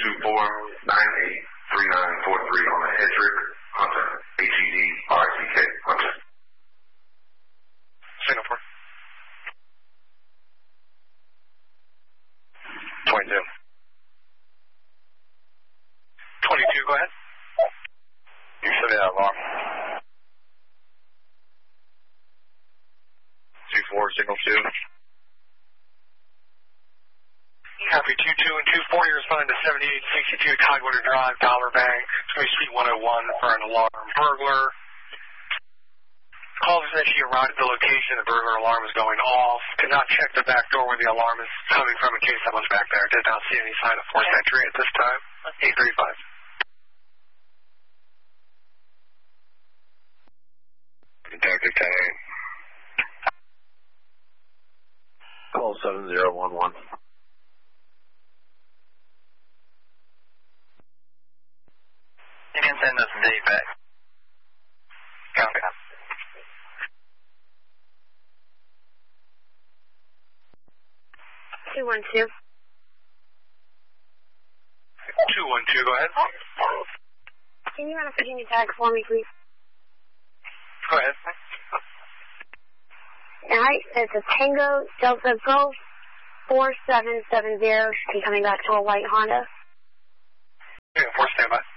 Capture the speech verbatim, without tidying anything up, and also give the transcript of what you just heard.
two four, nine eight three nine four three on the Hedrick Hunter, H E D R C K Hunter. Singapore. twenty-two. twenty-two, go ahead. You said that alarm. two four, signal two. Copy two two and two four, you're responding to seventy-eight sixty-two Tidewater Drive, Dollar Bank, Suite one oh one for an alarm burglar. Call said she arrived at the location, the burglar alarm is going off. Could not check the back door where the alarm is coming from in case someone's back there. Did not see any sign of forced entry at this time. eight three five. Detective ten. Call seven zero one one. You can send us a date back. Copy. two one two. two one two, go ahead. Can you run a Virginia tag for me, please? Go ahead. Alright, it's a Tango Delta Golf four seven seven zero. She's coming back to a white Honda. Yeah, four standby.